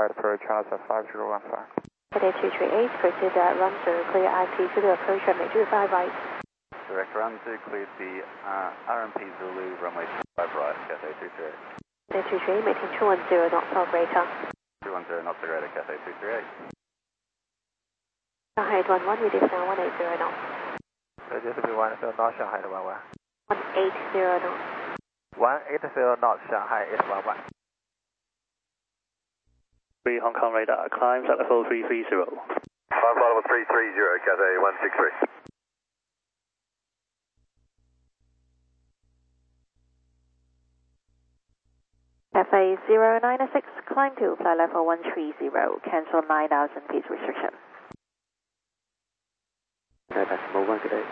right approach, China 5015. Cathay 238, proceed run through clear IP Zulu approach runway 25 right. Direct run to clear the RMP Zulu runway 25 right, Cathay 238. Cathay 238, maintain 210 knots or greater. 210 knots or greater, Cathay 238. Shanghai 11, reduce now 180 knots. Disable 10 knots, Shanghai 11. 180 knots. 180 knots, Shanghai 811. 3 Hong Kong radar, climb at level 330. Climb level 330, Cathay 163. Cathay 096, climb to flight level 130, cancel 9,000 feet restriction. Decimal 1, good day.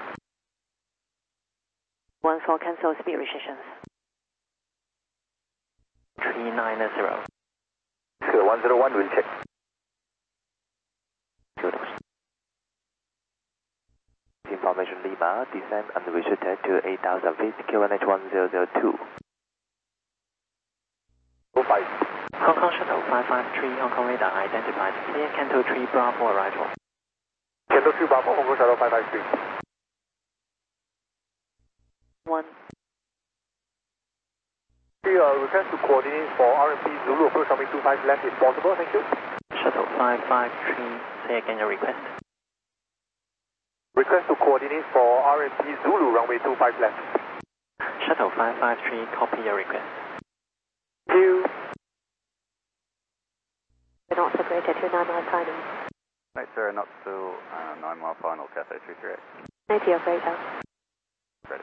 14, cancel speed restrictions. 390. 101, wind check. Information Lima, descend unrestricted to 8,000 feet, QNH 1002. 05. Hong Kong Shuttle 553, Hong Kong radar identified. Clear Canto 3 Bravo arrival. Canto 3 Bravo, Hong Kong Shuttle 553. 1. Request to coordinate for RMP Zulu approach runway 25 left if possible, thank you. Shuttle 553, say again your request. Request to coordinate for RMP Zulu runway 25 left. Shuttle 553, copy your request. Thank you. Knots or greater, 299 final. Right, sir, knots to 9 mile final, Cathay 238. 90 or greater. Ready.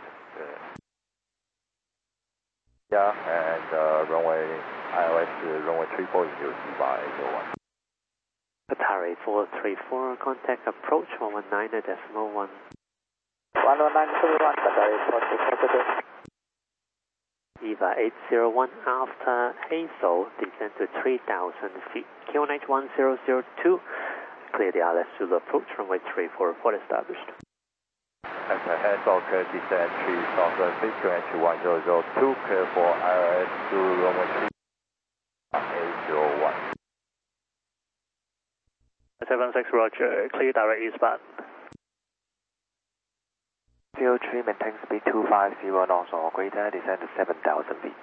Yeah, and runway ILS runway 34 by 801. Atari 434, contact approach 119.1. 119.1, Cathay 434. EVA 801 after Hazel, descend to 3,000 feet. QNH 1002, clear the ILS Zulu approach runway 34, established. After Hazel, descend 3,000 feet, QNH 1002, clear for ILS Zulu runway 801. 76 Roger, clear direct eastbound. CO3 maintain speed 250 knots or greater, descend to 7,000 feet.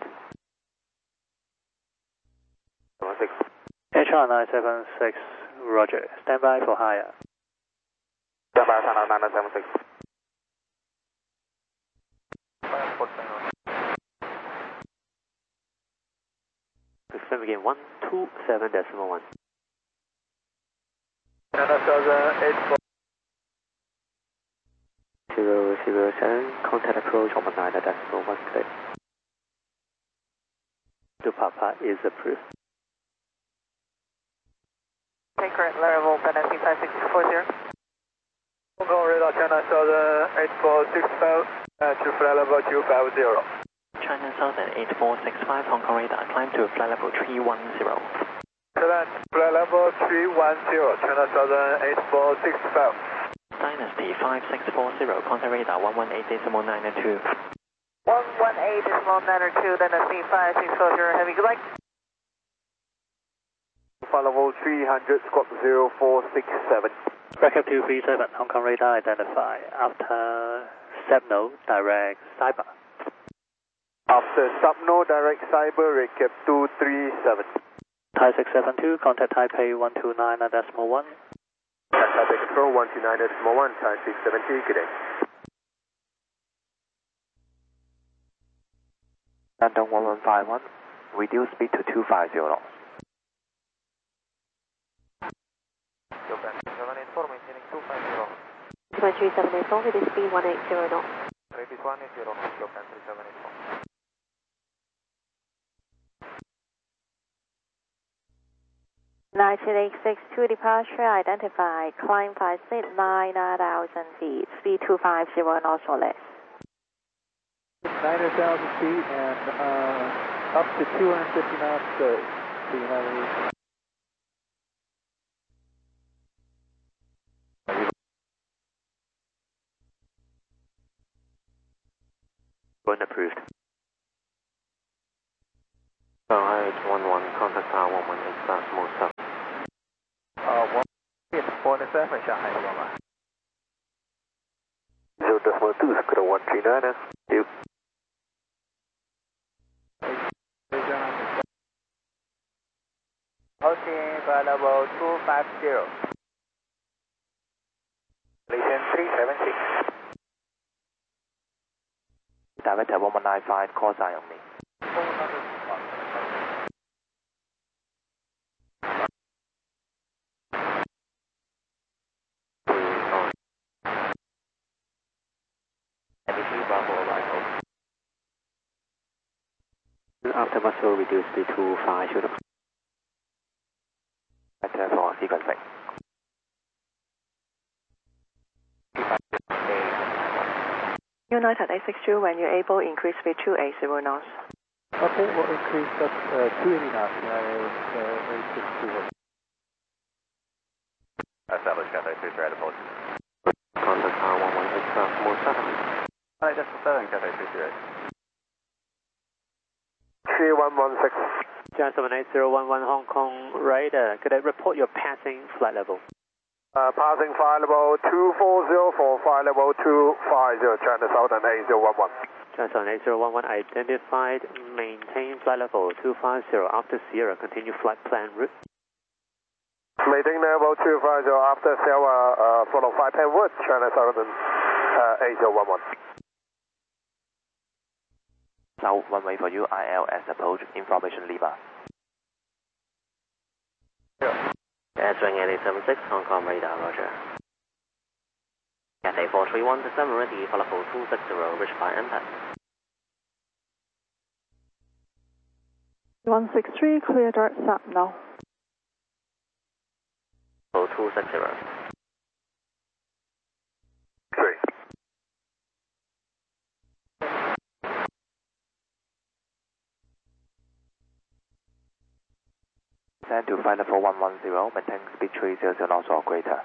76. HR 976 Roger, stand by for higher. Stand by, China 976. Confirm again 127.1. China 1084. 007, contact approach 19.1 clear. To Papa is approved. Okay, current level, Tennessee 56240. Hong Kong radar China 8465 to flight level 250. China Southern 8465, Hong Kong radar, climb to flight level 310. Select flight level 310, China Southern 8465. Dynasty 5640, contact radar 118.902. 118.902, Dynasty 5640, heavy good luck. Flight level 300, squawk 0467. Backup 237, Hong Kong radar identify. After Sabno, direct Cyber. After Sabno, direct Cyber, recap 237. Thai 672, contact Taipei 129.1. Taipei Control 129.1, Thai 670, good day. London 1151, reduce speed to 250 knots. 784, maintaining 250. 23784, reduce speed 180 knots. Ready 180, Japan 3784. United 862 departure identified, climb 569, 9,000 feet, speed 250 knots or less. 9,000 feet and up to 250 knots, to United. Approved. Shanghai 811, contact tower 118, small south. 47 Shanghai Lima. 0.2 Square 139. You. Housing flight level 250. Malaysian 376. Director 1195, call sign on me. After muscle reduce speed to 5 shoot. Director for sequencing. United 862, when you're able, increase speed to 80 knots. Okay, we'll increase up 280 knots. 862. Establish Cathay 2 straight approach. Contact R118 small 7. Alright, just 7 Cathay 238. 3116. China 78011 Hong Kong radar, could I report your passing flight level? Passing flight level 240 for flight level 250, China Southern 8011. China 78011 identified, maintain flight level 250 after Sierra, continue flight plan route. Maintain level 250 after Sierra, follow 510 route, China Southern 8011. South runway for you, ILS approach, information Lima. Swing 876 Hong Kong radar, roger. Cathay 431 descend ready for level 260, reach by impact. 163, clear dark sub now. Level 260. 3. Send to flight level 110, maintain speed 300 knots or greater.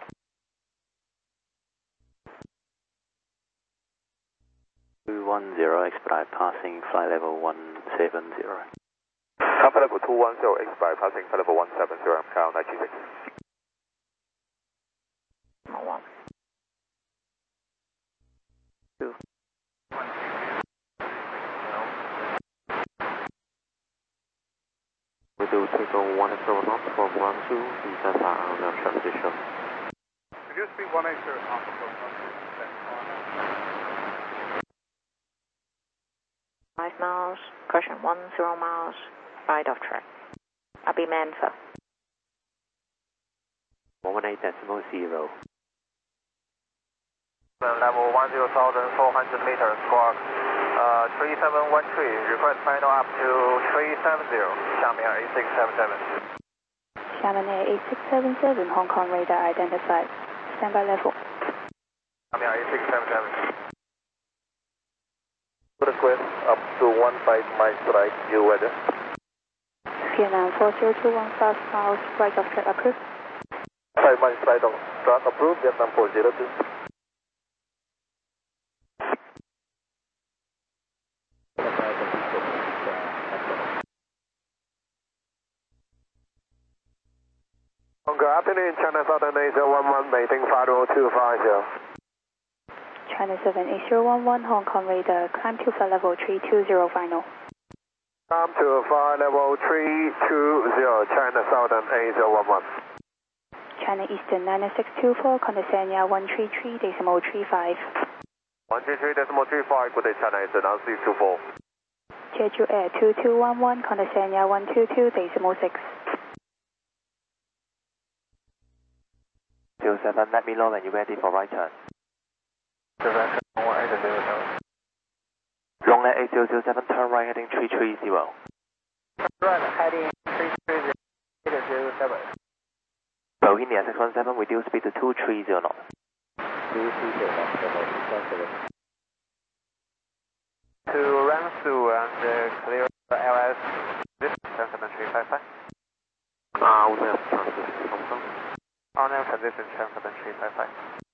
Expedite passing flight level 170. Flight level 210, expedite passing flight level 170, count 96. 1. 2. We do take on 180 knots for ground 2, descend on the transition. Reduce speed 180 knots for 5 miles, caution 10 miles, right of track. I'll be Manfa. 118.0. Level 10,400 meters, squawk 3713, request final up to 370, Xiamen 8677. Xiamen Air 8677, Hong Kong radar identified. Standby level. Xiamen 8677. Request up to 15 miles right, you weather. Vietnam 40215 miles, right of track approved. 5 miles right of track approved, Vietnam 402. Good afternoon, China Southern 8011, Beijing 50250. China 78011, Hong Kong radar, climb to flight level 320 final. Climb to flight level 320, China Southern 8011. China Eastern 9624, Condesanya 133.35. 133.35, good day, China Eastern 9624. Jeju Air 2211, Condesanya 122.6. 07, let me know when you're ready for right turn. Long Air 8007, turn right heading 330. Right, heading 330, 807. Bohemia 617, reduce speed to 230 knots. 230 knots, to Ransu and clear LS, this is 77355. On air transition 77355.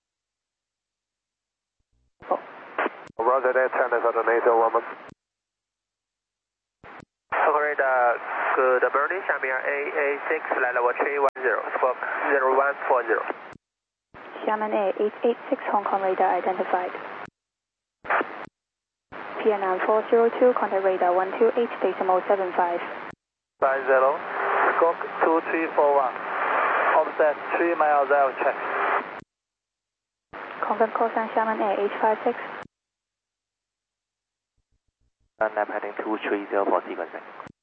Roger that, China Southern 8011. Florida, good morning, Xiamen AA6, flight level 310, squawk 0140. Xiamen Air 886 Hong Kong radar identified. PNM 402, contact radar 128.75. 50, squawk 2341, offset 3 miles out check. Confirm call sign Xiamen Air 856. NAP heading 230 for sequencing.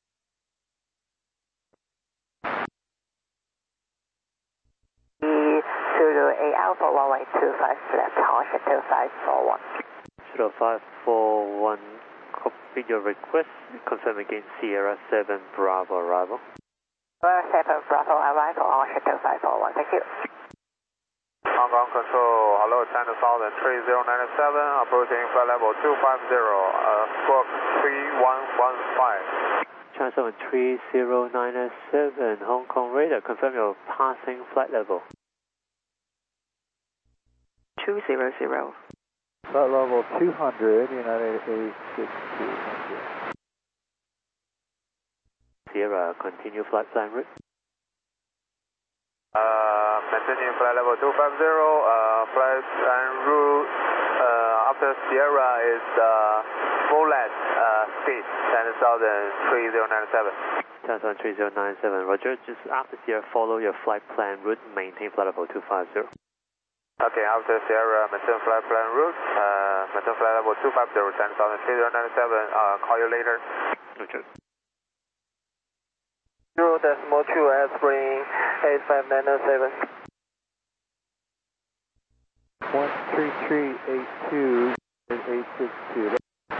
Zulu 8 Alpha 112 left, Harsha 2541. Zulu 541, copy your request. Confirm again Sierra 7 Bravo arrival. Sierra 7 Bravo arrival, Harsha 2541. Thank you. Hong Kong Control, hello, China Southern 3097, approaching flight level 250, squawk 3115. China Southern 3097, Hong Kong radar. Confirm your passing flight level. 200. Flight level 200, United 862, thank you. Sierra, continue flight plan route. Maintaining flight level 250, flight plan route after Sierra is full length speed, China Southern 3097. China Southern 3097, roger. Just after Sierra, follow your flight plan route, maintain flight level 250. Okay, after Sierra, maintain flight plan route, maintain flight level 250, China Southern 3097, call you later. Roger. 0.2 airspring 85907. 13382 862.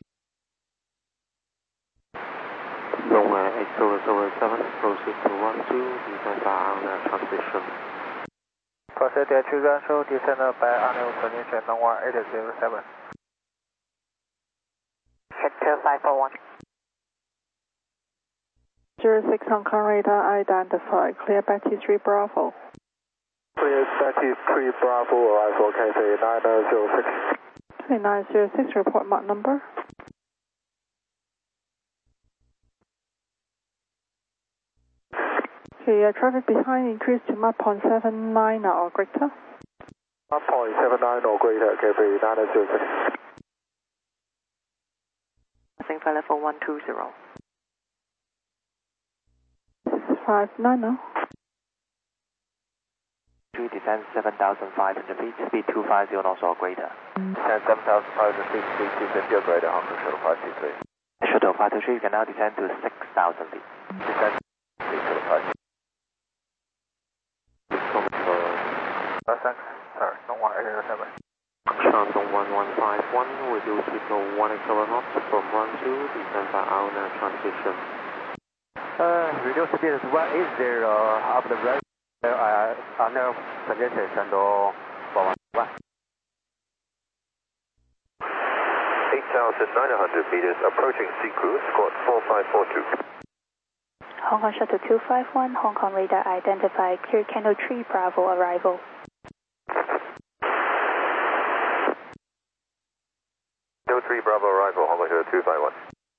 Runway 8007, proceed to 12, descend by on transition. Proceed to 2 descend by on transition, runway 807. Ship 2541. 06 Hong Kong radar identified. Clear Betty 3 Bravo. Clear Betty 3 Bravo, arrival KC 906. 2906, report mark number. Okay, traffic behind increased to Mach 0.79 or greater. Mach 0.79 or greater, KC 906. Passing flight level 120. 590. Descend 7,500 feet, speed 250 knots or greater. Descend 7,500 feet, speed 250 or greater, Hong Kong Shuttle 523. Shuttle 523, you can now descend to 6,000 feet. Descend Shuttle 523. Thanks, sir, runway 807. Shandong 1151, reduce speed to 180 knots from 12, descend by Auna transition. Reduce speed to 180 up the road. Under suggested Shandong 111. 8,900 meters, approaching sea cruise, squawk 4542. Hong Kong Shuttle 251, Hong Kong radar identified. Clear Candle 3 Bravo arrival. Candle 3 Bravo arrival, Hong Kong Shuttle 251.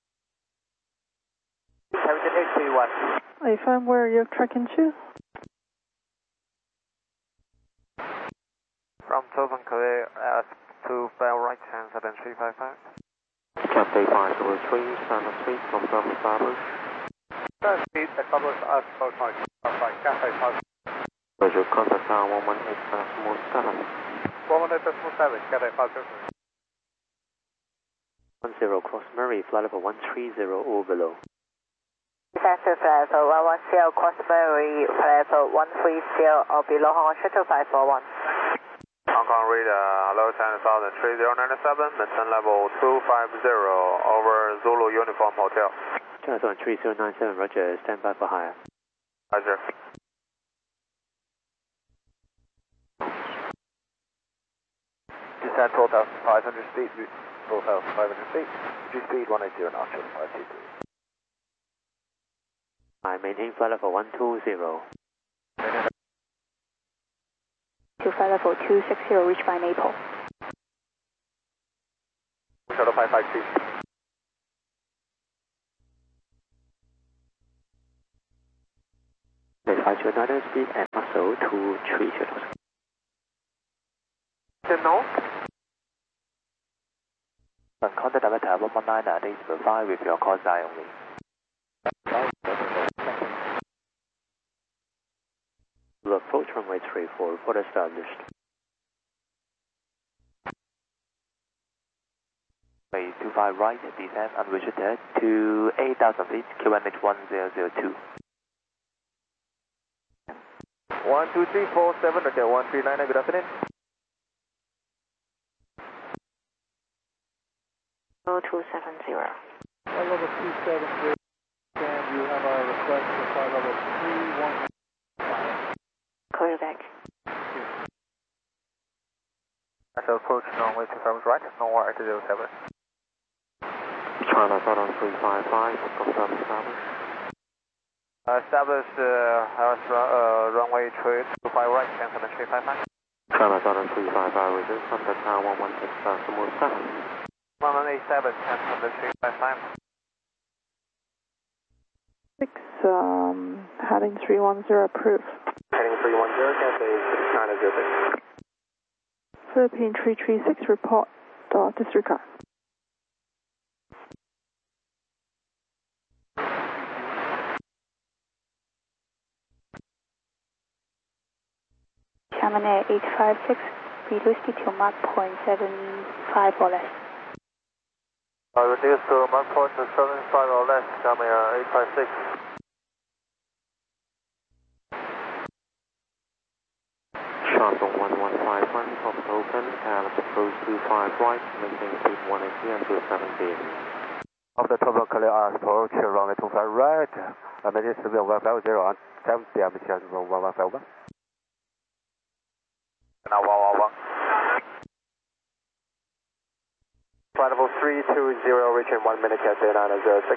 7831. Affirm where you're tracking to. From Southern Korea, to Bell right hand, 7355. Cathay 503, standard speed, confirm established. First speed, established as both my Cathay 5. Roger, contact tower 118.7. 118.7, Cathay 503. 10 cross Murray, flight level 130 or below. Defensive flight level 110, cross Murray, flight level 130 or below, Hong Kong Shuttle 541. Hong Kong radar, hello, China Southern 3097, maintain level 250 over Zulu Uniform Hotel. China Southern 3097, roger, stand by for higher. Roger. Descend 12,500 feet, 12,500 feet, reduce speed 180 knots, Shuttle 523. I maintain flight level 120. To flight level 260, reach by Maple. Shuttle 552. Verify your another speed and muscle to 3 shuttles. No. Contact Delta 119 at 805 with your call sign only. Zulu approach runway 34, report established. 25 right, descend unrestricted to 8,000 feet, QNH 1002. 12347, okay, 139, good afternoon. 0270. Flight level 270, and you have a request for flight level 315. Call you back. As approach runway 25 right, Norway 807. China Southern 355, confirm established. Established runway 25 right, cancel the 355. China Southern 355, reduce under tower 118, smooth 7. 1187, cancel the 355. 6, heading 310, approved. Heading 310, Cathay 6906. Philippine 336, report, disregard. German Air 856, reduce to Mach 0.75 or less. Reduce to Mach 0.75 or less, German Air 856. Shandong 1151, orbit open, and approach 25 right, maintain speed 180 until 70. After total clear approach runway 25 right, maintain speed 150 on 70 mission 1151. Now 111. Flight level 320, reaching 1 minute, Cathay 906.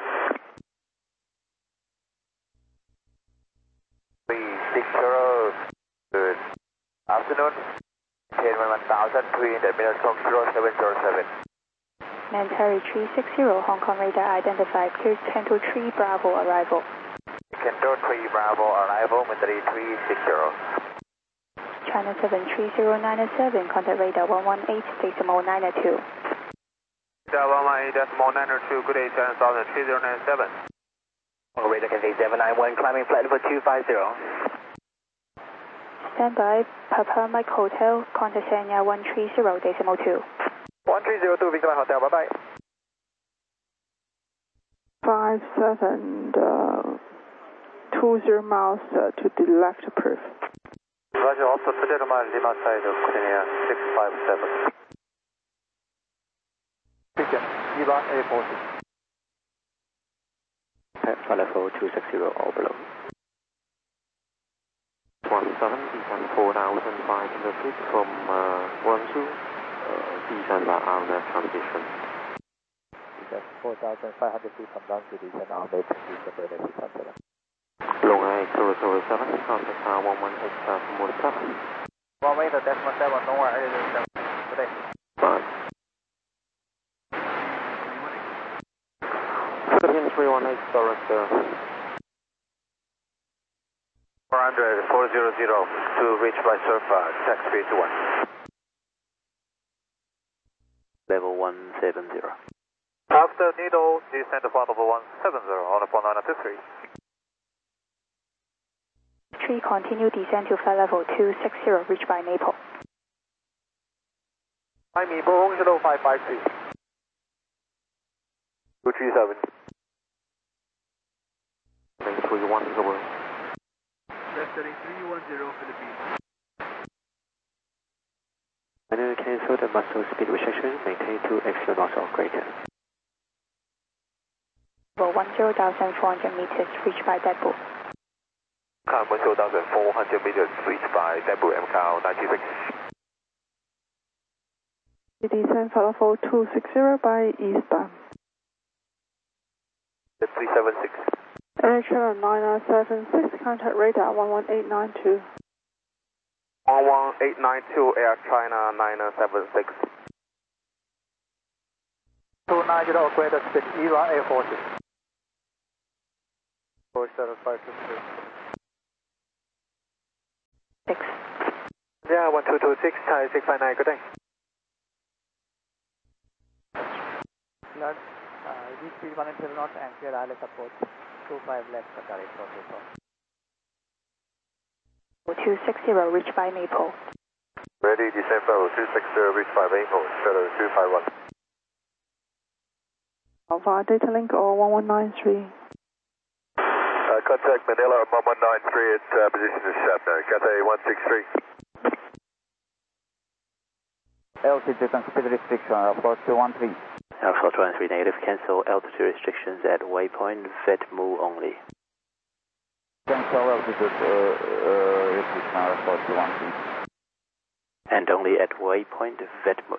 360, good afternoon. Maintain 1003 minutes from 0707. Manhattan 360, Hong Kong radar identified, clear 1023 Bravo arrival. Kendo 3 Bravo arrival, Mandarin 360. China 73097, contact radar 118.902. Radar 118.902, good day, China Southern 3097. Radar Cathay 791, climbing flight level 250. Stand by, Papa Mike Hotel, contact Sanya 130.2. 1302, Victor Hotel, bye bye. 57, 20 miles to the left, approved. Roger, also 20 miles, Lima side, Korea 657. Pigeon, Eva A40. Flight level 260 or below. 17, descend 4,500 feet from Guangzhou, descend by RNF transition. Descend 4,500 feet from Guangzhou, descend on the transition, Long 8007, contact tower 118.7. 118.7, Norway 807, today. Fine. Philippine 318, director. 400, 400 to reach by surf, tax 321. Level 170. After Needle, descend to flight level 170 on the 4923. 3, continue descend to flight level 260, reach by Maple. I'm Maple, 0553. 237. 310. Destiny 310, Philippines. Manually cancel the muscle speed restriction, maintain 2 extra knots or greater. Level 10,400 meters, reach by Deadpool. Count 10,400 meters, reached by Deadpool MCOW 96. Descend flight level 260 by eastbound. 376. Air China 9976, contact radar 11892. 11892, Air China 976. 290, greater speed, Eva A40. 47522. 6. Yeah, 1226, Thai 659, good day. Flood, reach speed 180 knots and clear ILS approach 25 left, Qatar 8434. 260, reach by Maple. Ready, descent level 260, reach by Maple, shadow 251. Alpha, data link or 1193. Contact Manila 1193 at position is set now, Cathay 163. Altitude and speed restriction, Airport 213. Alpha 213 negative, cancel altitude restrictions at waypoint VETMU only. Cancel altitude restriction, Airport 213. And only at waypoint VETMU.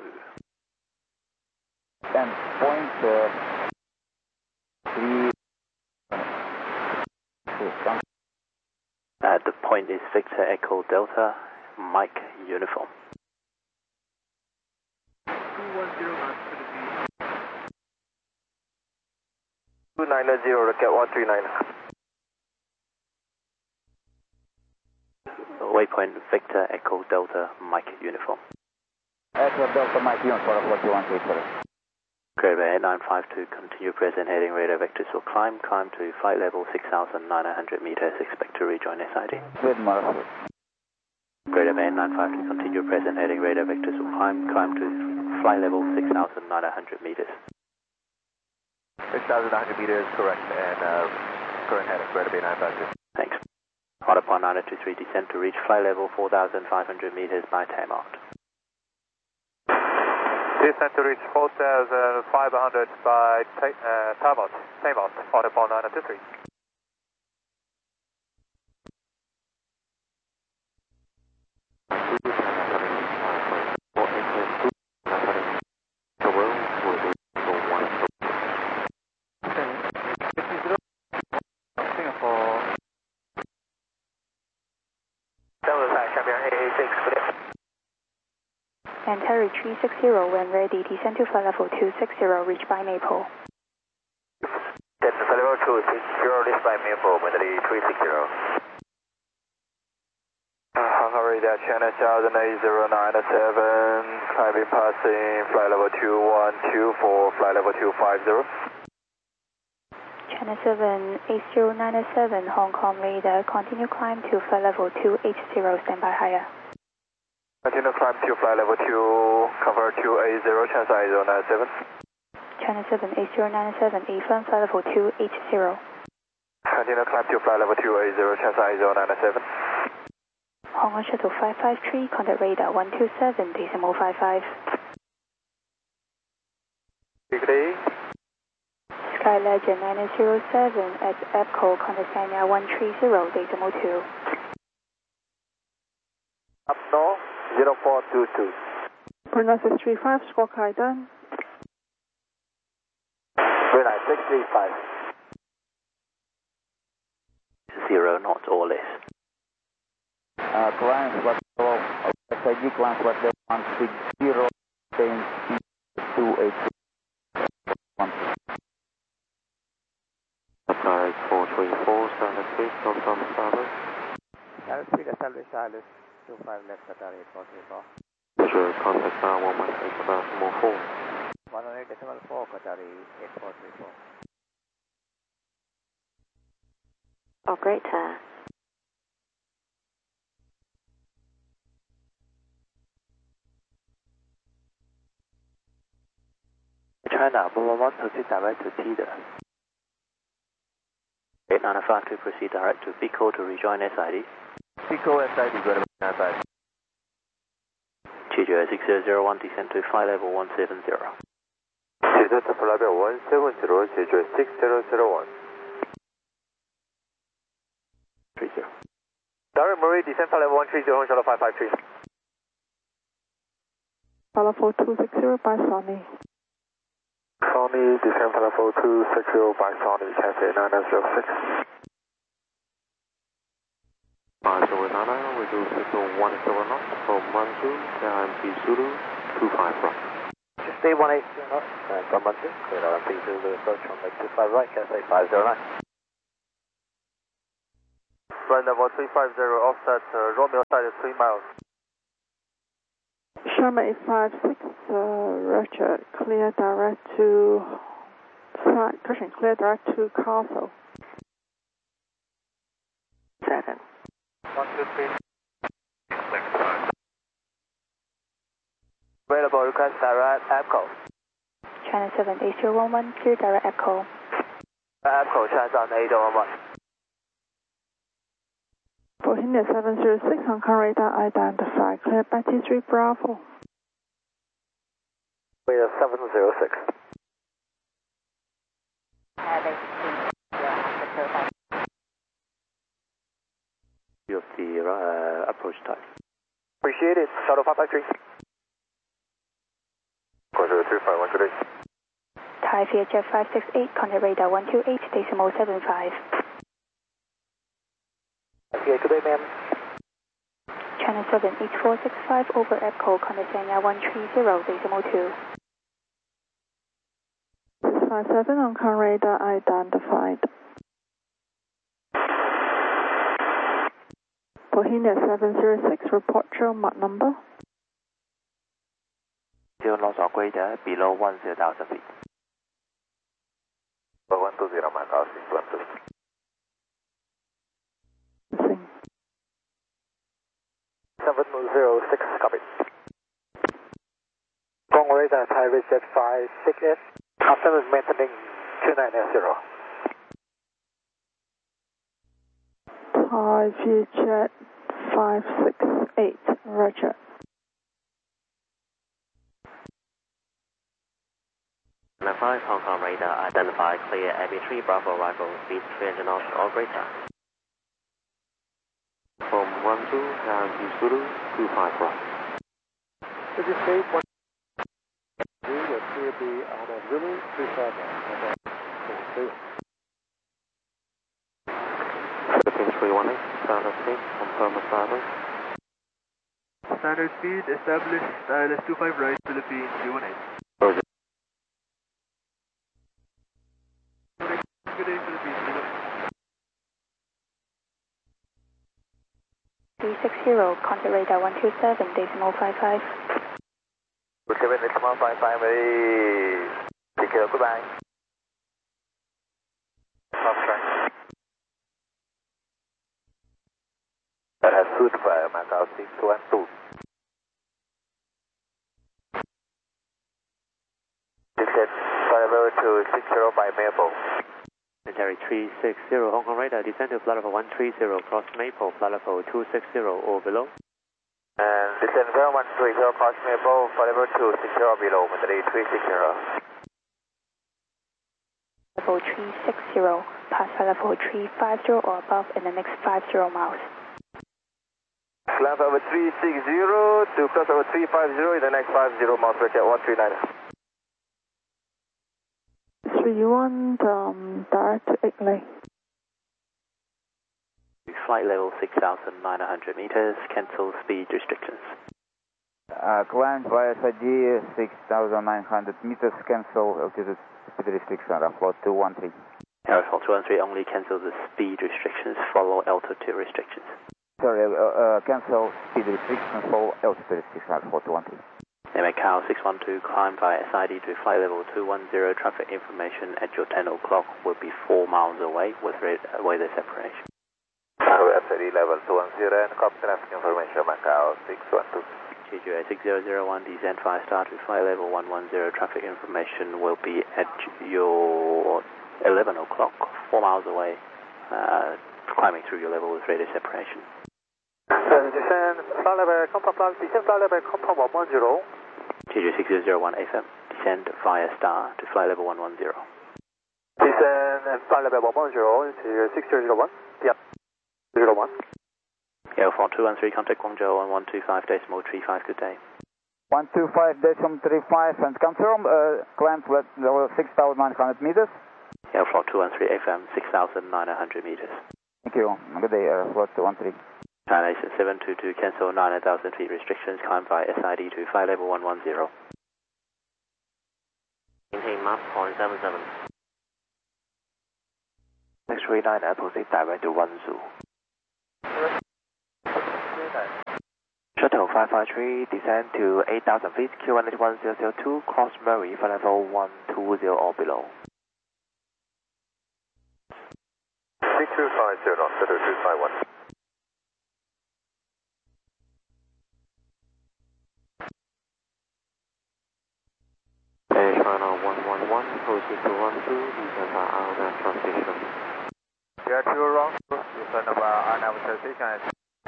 And point 3. The point is Victor Echo Delta, Mike Uniform. 210 knots to the beach. 290, Rocket 139. Waypoint Victor Echo Delta, Mike Uniform. Echo Delta Mike Uniform, Airport 213. Great Bay 952, continue present heading radar vectors will climb to flight level 6,900 meters, expect to rejoin SID. Good morning. Great Bay 952, continue present heading radar vectors will climb to flight level 6,900 meters. 6,900 meters, correct, and current heading, Greater Bay 952. Thanks. Hot upon 923, descend to reach flight level 4,500 meters by time out. Descent to reach 4,500 by time out, hot upon 923. And Terry 360, when ready, descend to flight level 260, reach by Maple. Descent to flight level 260, reach by Maple, when ready, 360. Hong Radar China 8097, climbing passing, flight level 212 for flight level 250. China 78097, Hong Kong radar, continue climb to flight level 280, standby higher. Continue climb to flight level 2, cover 280, China 8097. China 78097, affirm flight level 280. Continue climb to flight level 280, China 8097. Hong Kong Shuttle 553, contact radar 127, decimal 55. Good day. Sky Legend 907 at EPCO, contact Sanya 130, decimal 2. Up north, 0422. Pronounces 35, squawk high done. Very nice, 635. 0 knots or less. Climb flight level, SID climb flight level 160, staying 282. Apply 424, standard speed, confirm starboard. Standard speed, establish ILS 25 left, Qatar 8434. Visual contact now 118.4. 118.4, Qatar 8434. Operator. China 111, proceed direct to TIDA. 895 to proceed direct to Pico to rejoin SID. Pico SID, Greater Bay 952. Chijo 6001, descend to flight level 170. Descent to flight level 170, Chijo 6001. 30. Direct Marie, descent flight level 130, Hong Shuttle 553. Flight level 260 by Sony. Sony, descent flight level 260 by Sony, Cathay 906. 509, we do signal 17 knots from 12, RMP Zulu, 25 right. Just stay 180 knots, from 12, clear RMP Zulu, approach on leg 25 right, Cathay 509. Flight level 350, offset Romeo side 3 miles. Sharma 856, Roger, clear direct to side, cushion clear direct to Castle. Second. 1, 2, 3. Available request direct Echo. China 78011, clear direct Echo. Echo, China 78011. Bohemia 706, Hong Kong radar identified, clear Betty 3 Bravo. We're 706. You have the approach time. Appreciate it. Shuttle 553. 035, good day. Thai Vietjet 568, contact radar 128.75. Okay, good day, ma'am. China 78465, over Echo, contact Sanya 130.2. 657, Hong Kong radar identified. Bohemia 706, report your Mach number. Still loss of greater below 10,000 feet. 120, Macau 612. Missing. 706, copy. Gong radar, Thai Vietjet 568, after maintaining 2980. Thai Vietjet 568, Roger. China 5, Hong Kong radar identified, clear Abbey 3 Bravo arrival, speed 300 knots or greater. From 12, down to Zulu, 25 right. Did you say 1, 3, you'll clear the Zulu 25 right. Philippines 318, standard speed, confirm arrival. Standard speed established, ILS 25 right, Philippines 318. Roger. Good day, Philippines 360, contact radar 127.55. 278.55, very secure, goodbye. Off track. Suit via Macau 612. Descent forever to 60 by Maple. Military 360, Hong Kong radar, descend to flight level 130, cross Maple, flight level 260 or below. And descend 0130, cross Maple, forever to 60 below, military 360. Level 360, pass flight level 350 or above in the next 50 miles. Climb over 360 to cross over 350 in the next 50 miles, Vietjet 139. 31, direct to Italy. Flight level 6,900 meters, cancel speed restrictions. Climb via SID 6,900 meters, cancel altitude speed restriction, Aeroflot 213. Aeroflot 213 only cancel the speed restrictions, follow altitude restrictions. Sorry, cancel speed restriction, follow altitude restriction, Aeroflot 213. Macau 612, climb via SID to flight level 210, traffic information at your 10 o'clock will be 4 miles away with weather separation. SID level 210 and copy traffic information, Macau 612. TGA 6001, descend 5 star to flight level 110, traffic information will be at your 11 o'clock, 4 miles away, climbing through your level with radar separation. Descend flight level, descend flight level, compound 110. TGA 6001 FM, descend via star to flight level 110. Descend flight level 110 to 6001. Yep. 01. Aeroflot 213, contact Guangzhou on 125.35, good day. 125.35 and confirm, climb flight level 6,900 meters. Aeroflot 213 FM, 6,900 meters. Thank you. Good day, Aeroflot 213. China 722, cancel 9,000 feet restrictions, climb by SID to flight level 110. Maintain map 0.77. Next 39, proceed direct to 10. Shuttle 553, descend to 8,000 feet, QNH1002, cross Murray, flight level 120 or below. 3250 knots, 0251. China 111, proceed to 12, descend by RNAV transition. Clear 2 wrong, descend by RNAV transition.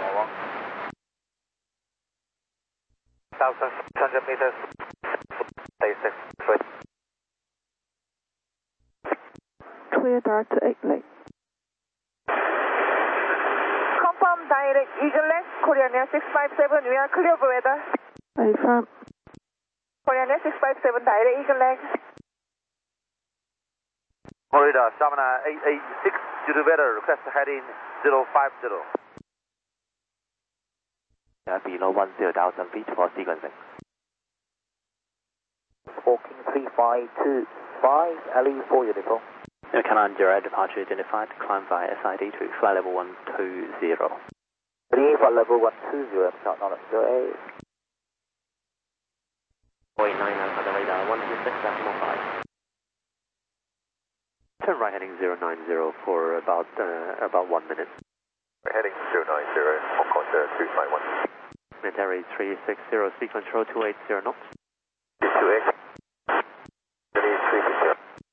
1,600 meters, 86 feet. Clear direct to 8 Lake. Confirm direct Eagle Lake, Korean Air 657, we are clear for weather. Affirm. Korean Air 657, direct Eagle Lake. Corridor, Savannah 886, due to weather, request heading 050. Below 10,000 feet for sequencing. Walking 3525, LE4 uniform. Canine direct departure identified, climb via SID to flight level 120. Flight level 120, countdown at 08. 489 for the radar, 126.5. Turn right heading 090 for about 1 minute. We're heading 090, Hong Kong 251. Military 360, speed control 280 knots. 228. 360.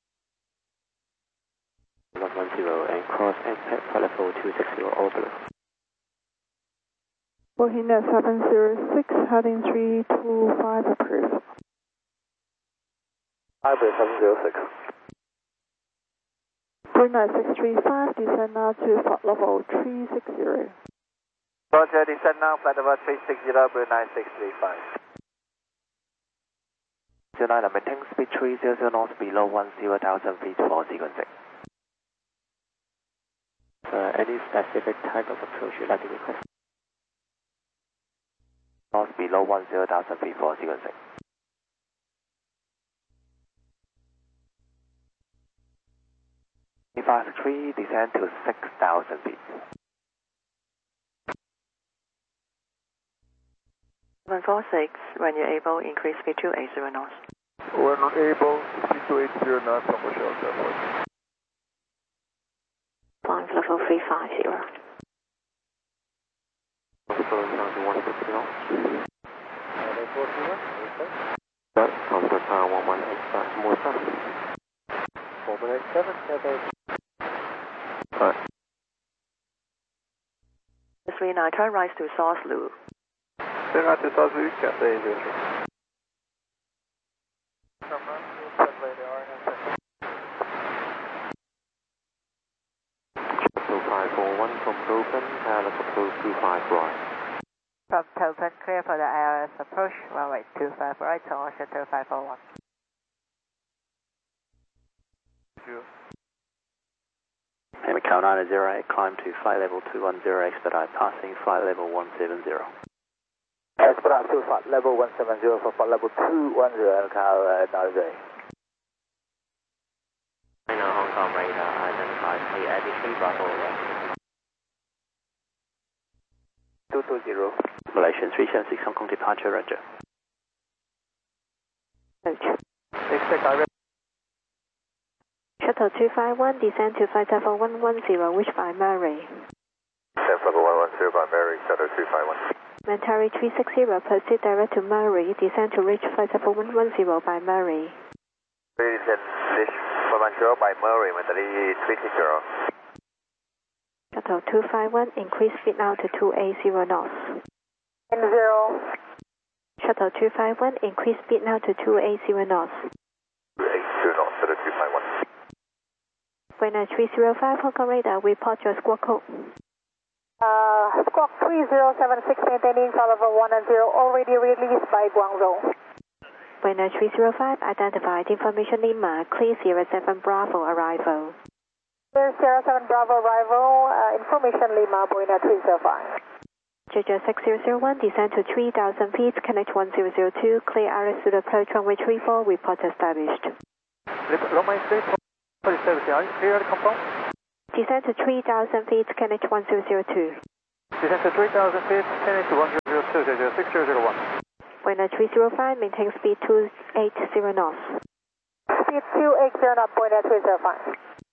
110 and cross impact flight level 260 or below. Working at 706, heading 325 approved. Hybrid 706. 39635, descend now to flight level 360. Roger, descend now, flight level 360, 9635. 09, maintain speed 300 knots below 10,000 feet for sequencing. Any specific type of approach you'd like to request? Knots below 10,000 feet for sequencing. Fast 3, descend to 6,000 feet. 746, when you're able, increase speed to 80 knots. When able, speed to 80 knots, commercial airport. Climb level 350. Slowing down to 160 knots. Comfort power 1185, more south. 487, Quebec. 39, turn right to South Loop. Turn right to South Loop, Cathay 00. Come on, translate the RNAV. 2541 from Propen, let's approach 25 right. From Propen, clear for the ILS approach, runway 25 right, on Center 541. Macau 908, climb to flight level 210, expedite passing flight level 170. Expedite to flight level 170 for flight level 210, Macau 908. China Hong Kong radar identified KAD3 Bravo. 220. Malaysian 376 Hong Kong departure, roger. Expect direct. Shuttle 251, descend to flight level 110, reach by Murray. Descend level 110 by Murray, Shuttle 251. Military 360, proceed direct to Murray, descend to reach flight level 110 by Murray. Descend reach 110 by Murray, Military 360. Shuttle 251, increase speed now to 280 knots. 0. Shuttle 251, increase speed now to 280 knots. 280 knots, Shuttle 251. Winner 305 Hong Kong radar, report your squawk code. Squawk 3076, maintaining flight level 110, already released by Guangzhou. Winner 305, identified information Lima, clear Sierra 7 Bravo arrival. Clear Sierra 7 Bravo arrival, information Lima, Winner 305. Jeju 6001, descend to 3,000 feet, connect 1002, clear RS to approach runway 34, report established. Runway 34, clear to confirm? Descend to 3,000 feet, connect 1002. Descend to 3,000 feet, connect to 1002. 6001. Wind 305, maintain speed 280 knots. Speed 280 knots, point at 305.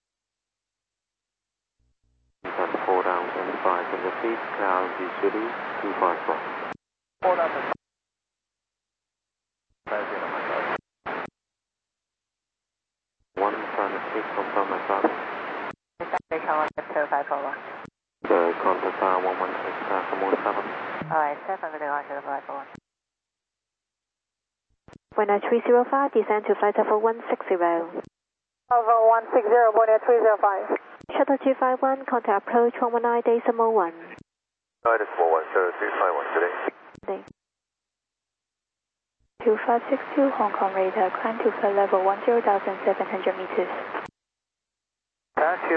4,500 feet, cloud visually 254. 4,000. One front six confirm my start. The contact 118 Samoa 7. Alright, 7 with regard to the flight forward. Wind 305, descend to flight level 160. Over 160, point at 305. Shuttle 251, contact approach 119.1. 9.1, sir, 351 today. 2562 Hong Kong radar, climb to flight level 10,700 meters. Climb to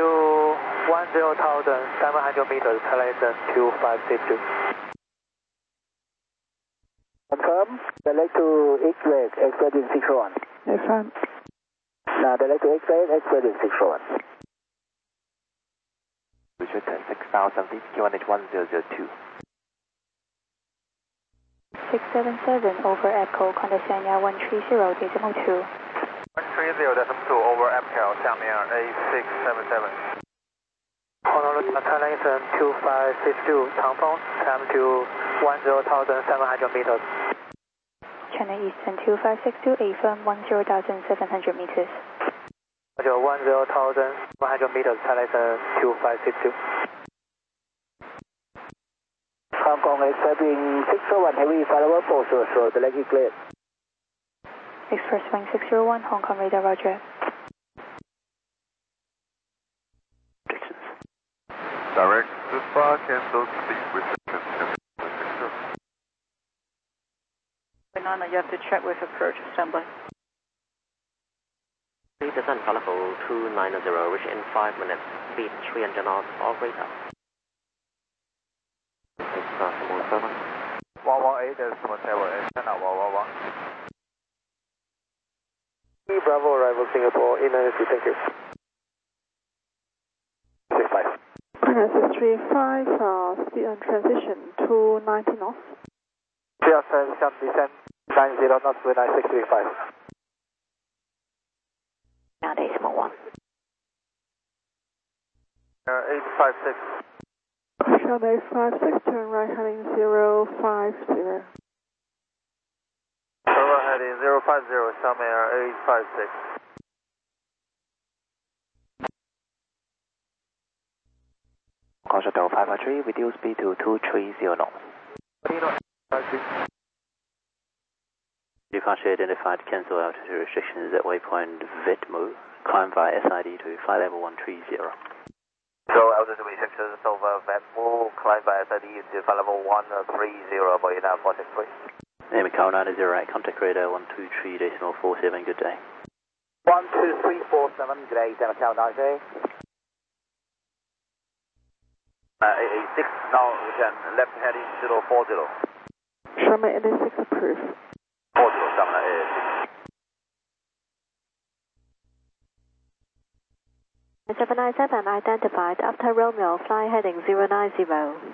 10,700 meters, Thailand 2562. Confirm, direct to X-ray, X-ray 601. Affirm. Now direct to X-ray, X-ray 601. Richard 6,000 feet, QNH 1002. 677 over Echo, contact Sanya 130.2. 130.2 over MCAL, 下面A677. Honolulu, Thailand 2562, 长风, climb to 10,700 meters. China Eastern 2562, affirm 10,700 meters. 10,700 meters, Thailand 2562. Hong Kong accepting 601 heavy follower 400, the leg is cleared. Express Wing 601, Hong Kong radar, roger. Direct to spa, cancel speed restriction. Banana, you have to check with approach assembly. Descent flight level 290, reach in 5 minutes, speed 300 knots, operator. 6,7. 118.7, turn out 111. Bravo, arrival Singapore, emergency, thank you. 65. China 635, speed and transition to 90 knots. Clear transition, descent 90 knots, with 9635. Now 1. 856. China 856, turn right heading 050. Over heading 050, 下面 856. Shuttle 553, reduce speed to 230 knots. Departure identified, cancel altitude restrictions at waypoint Vitmo, climb via SID to flight level 130. So altitude restrictions over Vetmo, climb by SID to flight level 130, but you're now 463. Name Cal 908, contact radar 123.47, good day. 12347, good day, Denver Cal 908. 886, now we can left heading 040. Sharma 86 approved. 40, Sharma 86. 797 identified after Romeo, fly heading 090.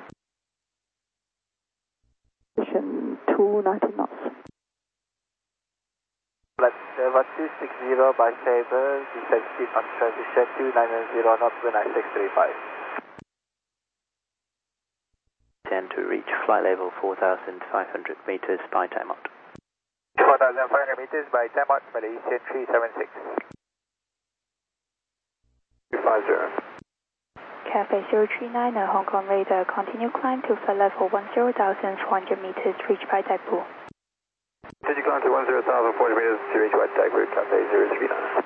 Position 290 knots. Flight 260 by Sabre, descent speed on transition 290 knots, 9635. 10 to reach flight level 4,500 meters by time out. 4,500 meters by time out, Malaysian 376. 250. Cafe 039, Hong Kong radar, continue climb to flight level 10,400 meters, reach by Taipu. Continue climb to 10,400 meters to reach by Taipu, Cafe 039.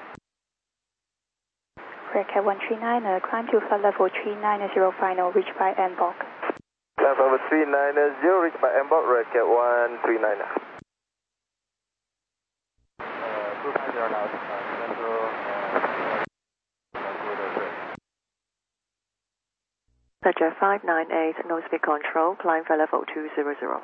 Red Cat 139, climb to flight level 390 final, reach by Mbok. Climb over 390, reach by Mbok, Red Cat 139. 250 now, Ledger 598, no speed control, climb for level 200.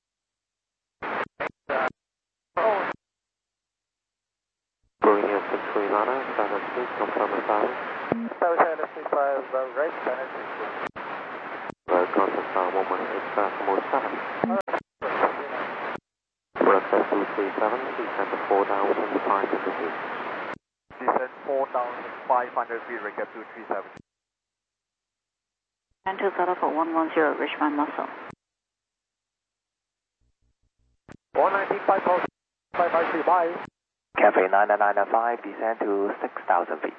Going in for 3 Lana, 7 speed, confirm the silence. 765, right, Contact 118 Samoa 7. descend to 4,500 feet. Descend 4,500 feet, recap 237. And to settle for 110, reach my muscle. 195, 553, bye. Cafe 9995, descend to 6,000 feet.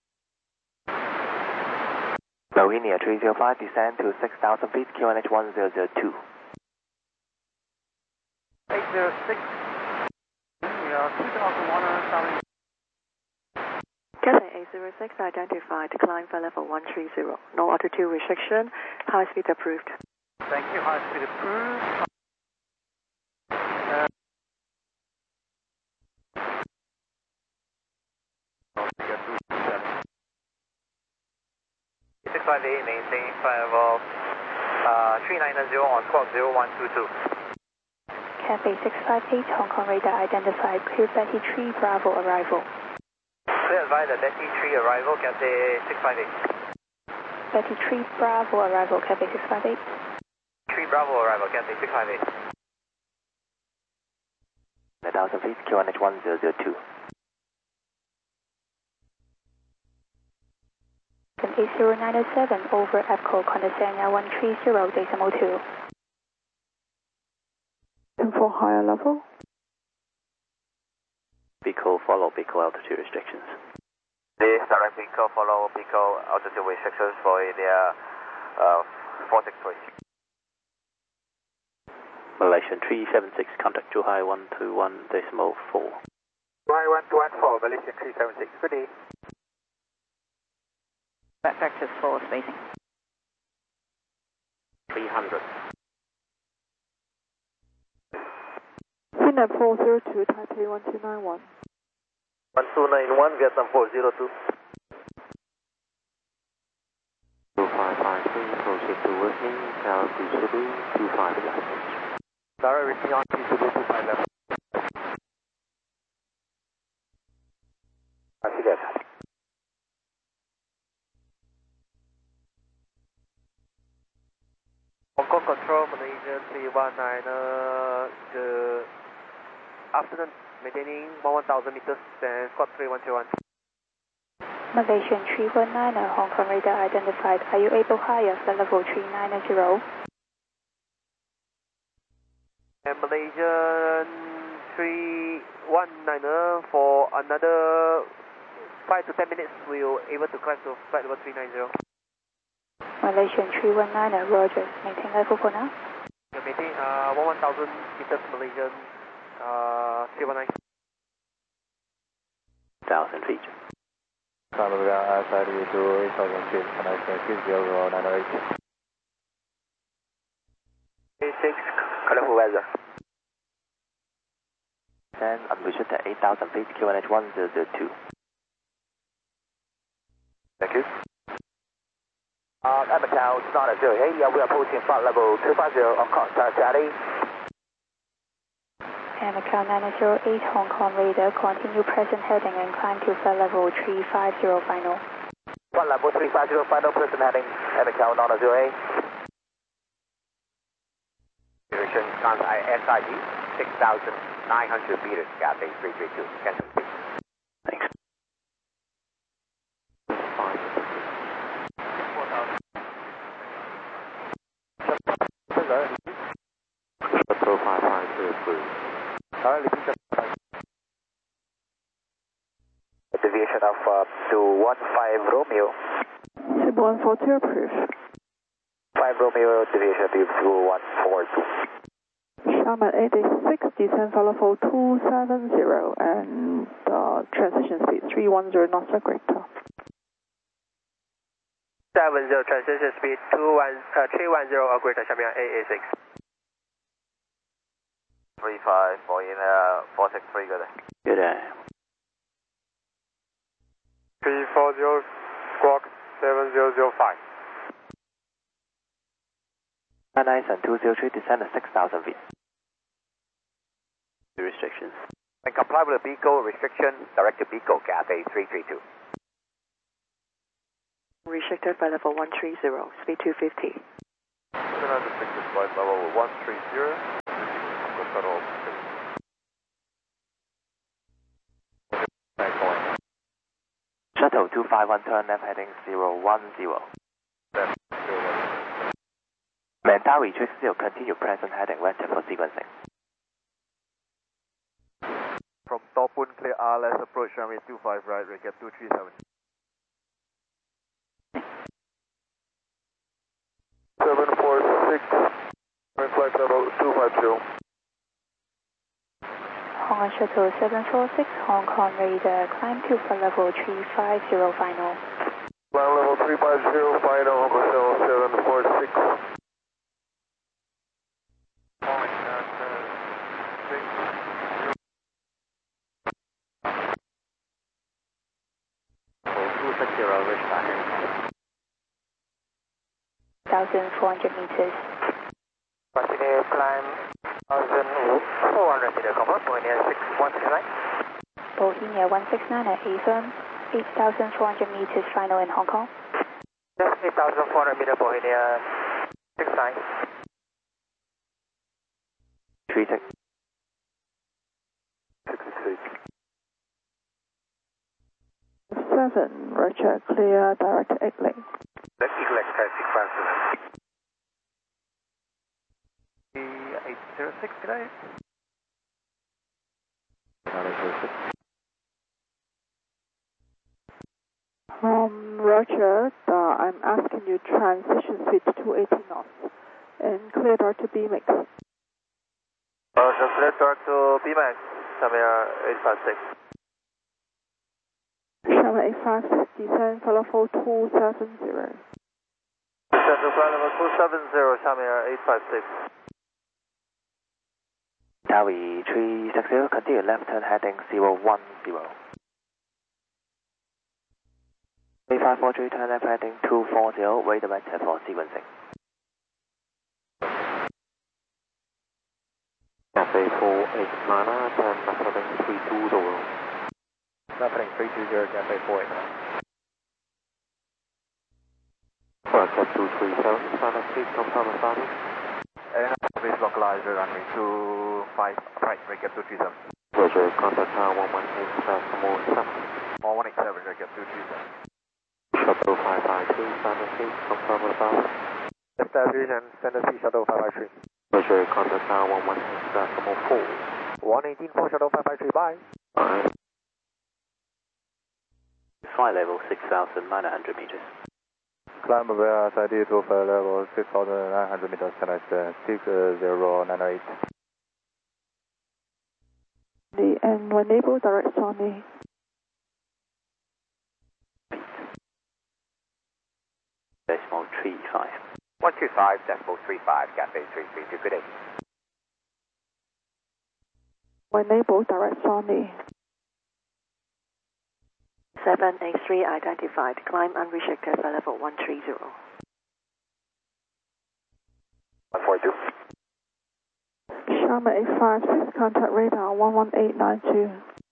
Bohemia 305, descend to 6,000 feet, QNH 1002. 806, 2,170. Cathay 806 identified, decline for level 130. No altitude restriction, high speed approved. Thank you, high speed approved. 658, maintain flight level 390 on squawk 0122. Cathay 658, Hong Kong radar identified, clear Betty 3 Bravo arrival. Clear advise the Betty 3 arrival, Cathay 658. Betty 3 Bravo arrival, Cathay 658. 3 Bravo arrival, Cathay 658. 1,000 feet, QNH 1002. 8097 over EPCO Condesanya 130 decimal 2. And for higher level? Pico follow Pico altitude restrictions. This direct Pico follow Pico altitude restrictions for India 463. Malaysian 376, contact Zhuhai 121 decimal 4. Zhuhai 121 Malaysian 376, good day. Back vectors forward spacing. 300. Finab 402, Taipei 1291. 1291, Vietnam 402. 2553, proceed towards me, altitude 25 left. Direct reaching on T-Zulu 25 left. I see that. Hong Kong Control, Malaysia 319, afternoon, maintaining 1,000 meters and squad 3121. Malaysian 319, Hong Kong radar identified. Are you able higher for level 390? And Malaysian 319 for another 5 to 10 minutes, we'll able to climb to flight level 390. Malaysian 319, Roger. Maintain level for now. Maintain 1,000 meters, Malaysian 319. 1,000 feet. Climb around outside of to 8,000 feet, connection 60908. 86, colorful weather. Descend unrestricted 8,000 feet, QNH 1002. Thank you. Macau, it's not a zero. Hey, we are approaching flight level 250 on course, Charlie. And Macau 908, Hong Kong radar, continue present heading and climb to flight level 350 final. Flight level 350 final, present heading, Macau 908. Direction, SID, 6,900 meters, Cathay 332, cancel. Thanks. 553. Deviation of 215 Romeo. SIB 142 approved. 5 Romeo, deviation to 2142. Sharman 86, descend for level 270 and transition speed 310 knots per greater. 70 transition speed 310 or greater, 下面 AA6. 35 for in 463, good day. Good day. 340 squawk 7005. Nice and 203, descend at 6,000 feet. Restrictions. And comply with the BECO restriction, direct to BECO, Cathay 332. Restricted by level 130, speed 250. 706 flight level 130, 251, turn left heading 010. Mandawi 60, continue present heading vector for sequencing. From Topun, clear RLS approach runway 25 right, recap 237. 746, current flight level 250. Hong Kong Shuttle 746, Hong Kong radar, climb to flight level 350 final. Line level 350, final, Hong Kong Shuttle 746. reach by hand. 1,400 meters. Continue climb 1,400 meter comfort, Bohemia 6169. Bohemia 169 at AFIRM, 8,400 meters final in Hong Kong. Yes, 8,400 meter Bohemia 69. 36. 66. 7, Roger, clear, direct Eagle. The Eagle Express sequence. 806 today. Roger, I'm asking you transition speed to 280 knots and clear direct to BMAX. Roger, clear direct to BMAX, Samir 856. Sharma 856, descend for level 270. Descend to flight level 270, Shamir 856. Towie 360, continue left turn heading 010. 3543, turn left heading 240, radar vector for sequencing. Cafe 489, turn left heading 320. Left heading 320, Cafe 489. Cap 237, final speed, confirm the starting. Base localizer runway 25 right, recap 237. Roger, contact tower 118, more 7. 187, recap 237. Shuttle 553, final speed, confirm the starting. Establishment, Center C Shuttle 553. Roger, contact tower 118, more 4. 118 for Shuttle 553, bye. Bye. Flight level 6,900 meters. Climb via SID to flight level 6,900 meters, connect 6098. And enable direct Sony. Decimal 35. 125, decimal 35, Cafe 332, good day. Enable direct Sony. 783 identified. Climb unrestricted by level 130. 142. Sharma 856, contact radar 11892.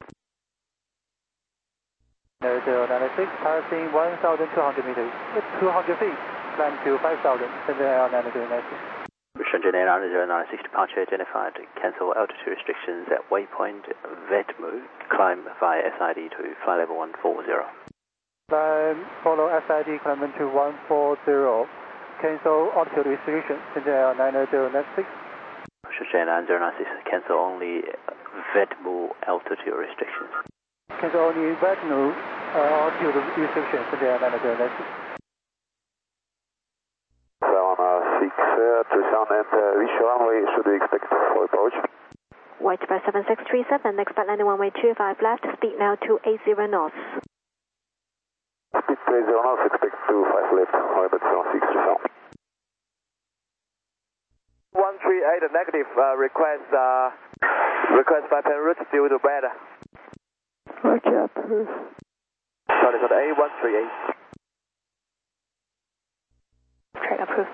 0096, passing 1,200 meters, 200 feet, climb to 5,000, send L9296. Shenzhen Air 0096, departure identified. Cancel altitude restrictions at waypoint Vetmu. Climb via SID to flight level 140. Climb, follow SID, climb to 140. Cancel altitude restrictions, Shenzhen L9096. Shenzhen Air 0096, cancel only Vetmu altitude restrictions. Cancel only Vetmu altitude restrictions, Shenzhen L9096. 6 to sound and which runway should we expect for approach? White by 7637, next flight landing runway 25 left, speed now 280 knots. Speed 280 knots, expect 25 left, orbit 6 to sound. 138 negative, request 5 en route due to weather. Roger, approved. Sorry, A138. Track approved.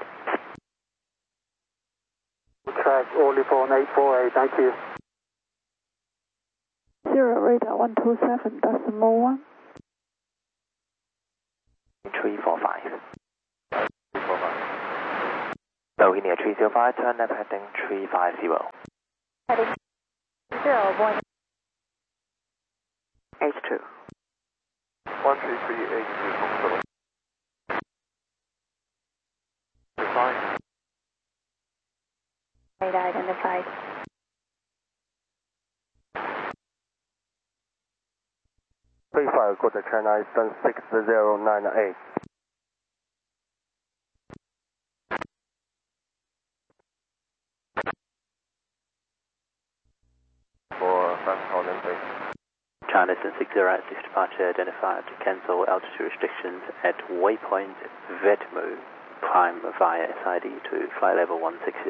Track only for 848, thank you. 0 radar 127, decimal 1. 345. 345. Bohemia 305, turn left heading 350. Heading 0, Boeing. H2. 1338 to Hong Kong. Fine. Radar identified. Pre-fire code China Eastern 6098. For 5,000 feet. China Eastern 6096 departure identified. Cancel altitude restrictions at waypoint Vetmu. Climb via SID to flight level 160.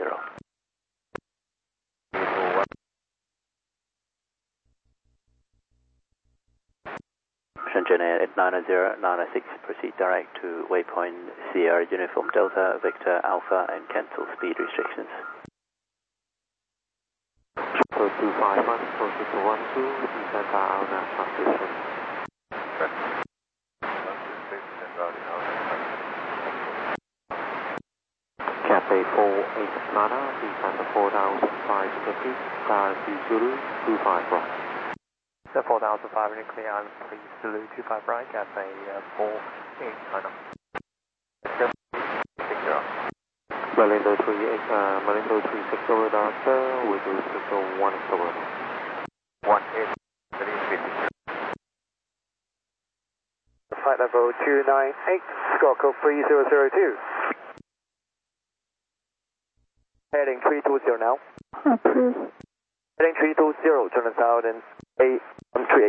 Shenzhen Air at 90906, proceed direct to waypoint Sierra Uniform Delta Victor Alpha and cancel speed restrictions. 251, proceed to 12, descend by Alna transition. Cathay 48 Mana, descend 4550, direct Zulu 25 right. The 4,500 clear on please Zulu 25 right, Cathay 48 Mana. Malindo 360 over Delta, with respect to 1 over. 18, flight level 298, score code 3002. Heading 320 now. Approved. Heading 320, turn south and 8138.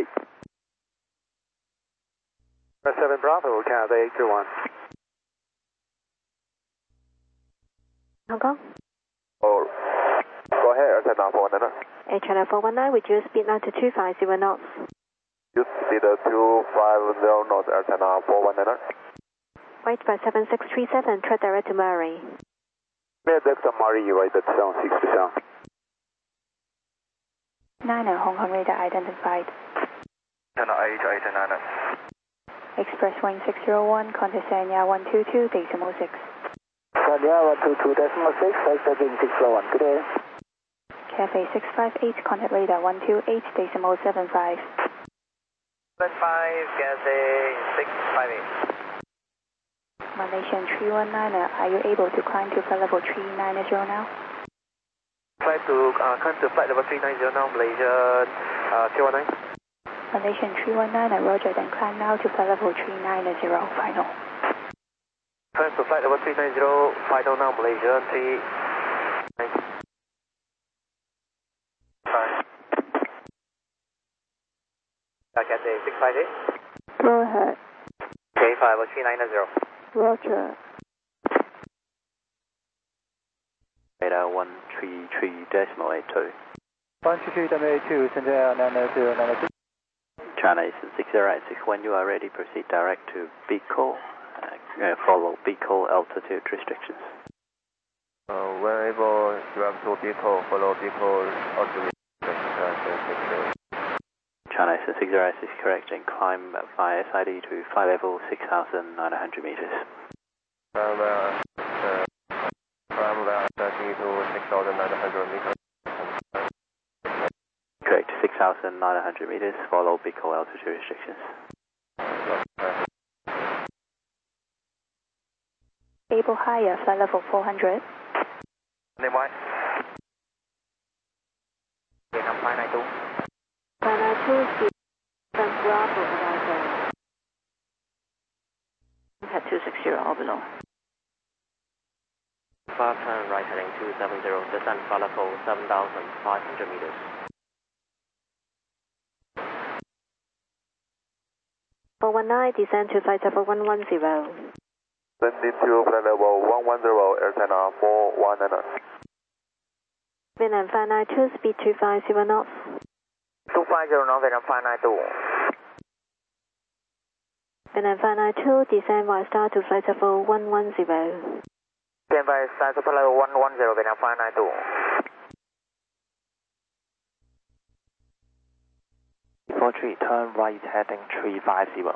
7 Bravo, Cathay 821. Hong Kong. Oh, go ahead, China 419. Air China 419, reduce speed now to 250 knots. Use speed 250 knots, Air China 419. Wait by 7637, tread direct to Murray. Direct to Murray, right at 7637. 9 Hong Kong radar identified. China 889. Express wing 601, contact Sanya 122.6. Sanya 122.6, expecting 601, good day. Cathay 658, contact radar 128.75. 75, Cathay 658. Malaysian 319, are you able to climb to flight level 390 now? Climb to flight level 390 now, Malaysia 319. Malaysian 319, roger, then climb now to flight level 390, final. Climb to flight level 390, final now, Malaysia 390. Cathay 658. Go ahead. Okay, flight level 390. Roger. Radar 133.82. 133.82, Shenzhen Air 90906. China Eastern 6096, when you are ready, proceed direct to Bicol. Follow Bicol altitude restrictions. When able, you have to Bicol, follow Bicol altitude restrictions. China Eastern 6096, correct, and climb via SID to flight level 6,900 meters. Climb via SID to 6,900 meters. Correct, 6,900 meters, follow Bicol altitude restrictions. Able higher, flight level 400. Name what? Vietnam 592. 592, speed 7 Bravo, arrival. Head 260 or below. Fast turn right heading 270, descend flight level 7,500 meters. For 19, descend to flight level 110. Descending to flight level 110, Air China 419. Vietnam 592, speed 250 knots. 250 now, Vietnam 592. Vietnam 592, descend via star to flight level 110. Stand by start to flight level 110, Vietnam 592. 43, turn right heading 350.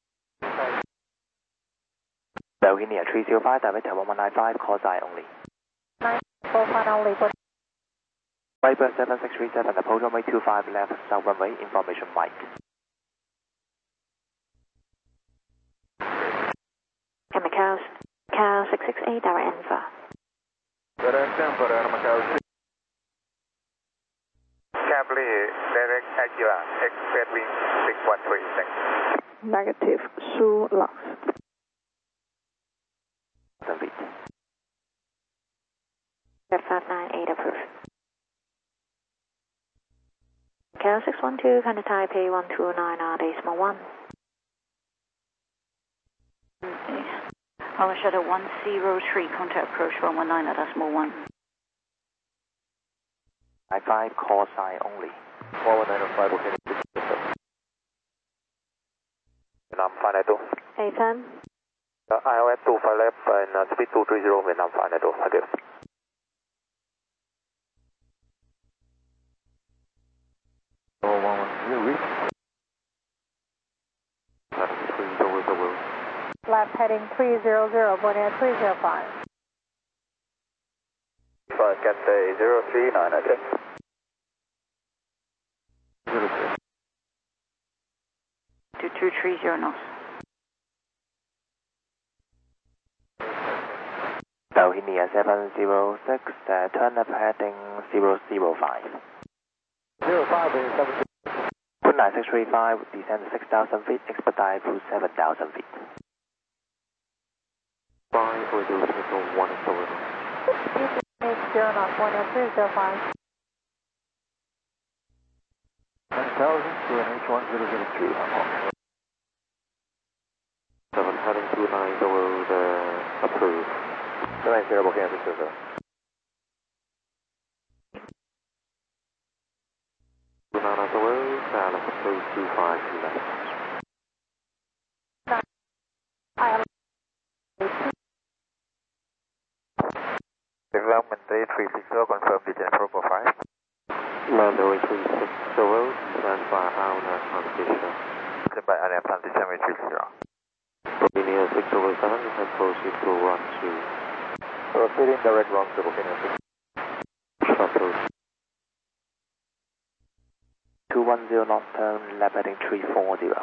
Bohemia 305, direct to 1195, call side only. 945 only. Viber 7637, approach runway 25 left, south runway, information Mike. 8 direct Enver. Direct Enver, Macau 6. Cavalier, direct Agila, expect wind 613, thanks. Negative. Sioux lost. 10 feet. 598 approved. Cal 612, Contact Taipei 129, decimal 1. Holland Shadow 103, contact approach 119 at decimal 1. 55, call sign only. 1195, okay. Vietnam 592. A10. ILS 25 left and speed 230, Vietnam 592, thank you. Left heading 300, Bonnet 305. 5 Cathay 039, okay. 2230 knots. Dohinia 706, turn up heading 005. 05 is 9635, descend 6,000 feet, expedite through 7,000 feet. 5 for those middle 1 7. 80 knots, Bonnet 305. 10,000 to an H1002. 7 heading 29 toward approved. 90, okay, Victor. Banana toward, Dallas approved 25 left. Development 330, confirm descent profile 5. Lando 36 road, stand by Auna transition. Stand by Auna transition with 30. Virginia 607, and proceed to run 2. Proceeding direct run to Virginia 6. Shuttle. 210 knots, turn left heading 340.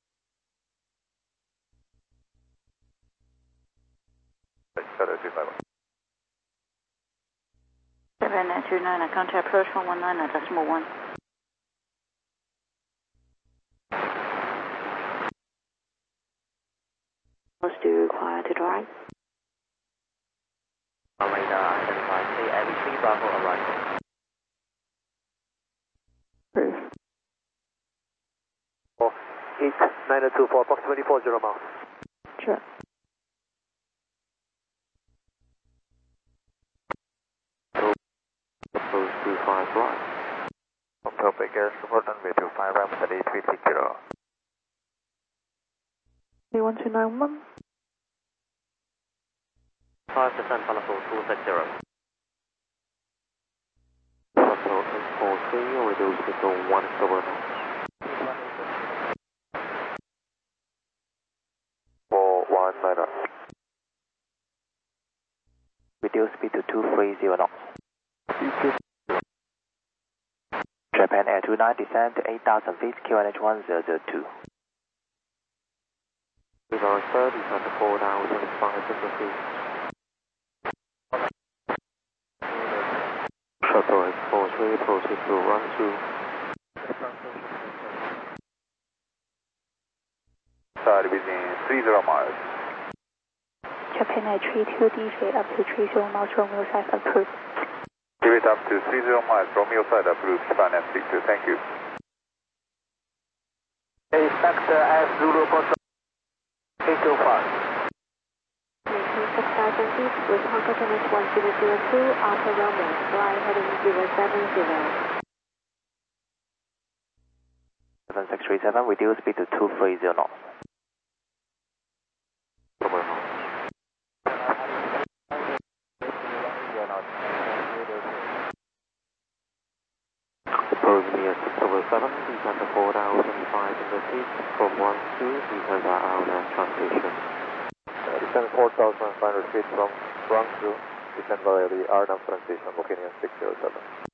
7929, contact approach 119 at decimal 1. What do you require to drive? Radar identified CM3 Bravo arrival. Proof. 8924, approximately 40 miles. Sure. Approach 25 right. Confirm big air support runway 25 ramp at 8360. 1291. 5% Palafo 260. Shuttle 843, reduce middle 1 7. 419. Reduce speed to 230 knots. Japan Air 29, descend to 8,000 feet, QNH 1002. Radar 30, descend to 4,500 feet. Shuttle 843, proceed to run 2. Start within 30 miles. Japan Air 32 DJ up to 30 miles, Romeo 5 approved. Give it up to 30 miles, Romeo side approved, Japan F62, thank you. Expect as Zulu control 805. 6,000 feet with Hong Kong Connect 1002, Alpha Romeo, fly heading 070. 7637, reduce speed to 230 knots. Virginia 607, descend to 4,500 feet from 12, descend by Auna transition. Descend 4,500 feet from Guangzhou, descend by the Arnhem transition, Volcanian 607.